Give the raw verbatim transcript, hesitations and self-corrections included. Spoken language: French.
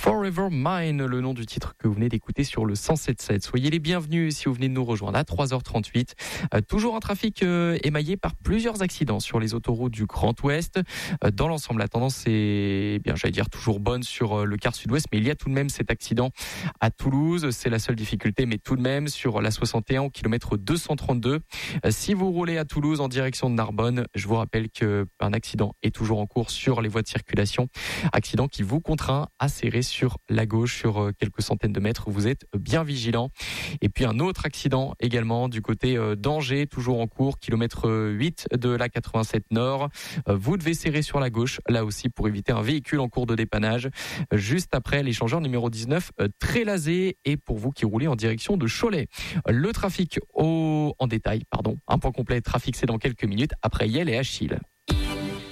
Forever Mine, le nom du titre que vous venez d'écouter sur le cent sept sept. Soyez les bienvenus si vous venez de nous rejoindre à trois heures trente-huit. Euh, toujours un trafic euh, émaillé par plusieurs accidents sur les autoroutes du Grand Ouest. Euh, dans l'ensemble, la tendance est, eh bien, j'allais dire toujours bonne sur euh, le quart sud-ouest, mais il y a tout de même cet accident à Toulouse. C'est la seule difficulté, mais tout de même sur la soixante et un au kilomètre deux cent trente-deux. Euh, si vous roulez à Toulouse en direction de Narbonne, je vous rappelle qu'un accident est toujours en cours sur les voies de circulation. Accident qui vous contraint à serrer sur la gauche sur quelques centaines de mètres. Vous êtes bien vigilant. Et puis un autre accident également du côté d'Angers, toujours en cours, kilomètre huit de la quatre-vingt-sept Nord. Vous devez serrer sur la gauche, là aussi pour éviter un véhicule en cours de dépannage. Juste après l'échangeur numéro dix-neuf, Trélazé, et pour vous qui roulez en direction de Cholet. Le trafic au... en détail, pardon. Un point complet trafic, c'est dans quelques minutes après Yel et Achille.